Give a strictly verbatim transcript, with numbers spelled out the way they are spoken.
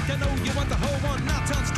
I know you want the whole one. Now turn